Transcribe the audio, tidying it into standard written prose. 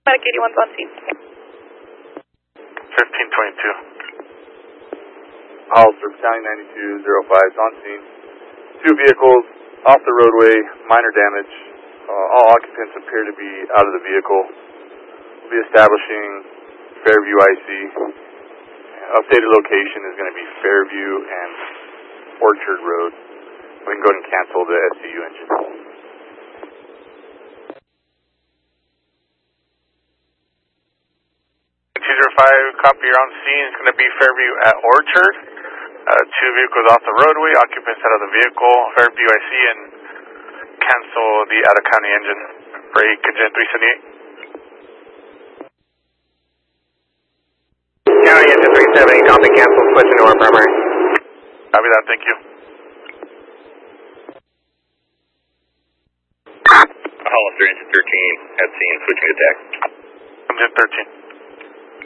Medic 81's on scene. 1522. Hollister, Battalion 9205 is on scene. 2 vehicles off the roadway, minor damage. All occupants appear to be out of the vehicle. We'll be establishing Fairview IC. Updated location is going to be Fairview and Orchard Road. We can go ahead and cancel the SCU engine. 205, copy, you're on scene. It's going to be Fairview at Orchard. 2 vehicles off the roadway, occupants out of the vehicle, Fairview IC, and cancel the out-of-county engine. Break engine 378. County engine 370, copy, cancel, switch into our primary. Copy that, thank you. Hollister, engine 13 at scene, switching to deck. Engine 13.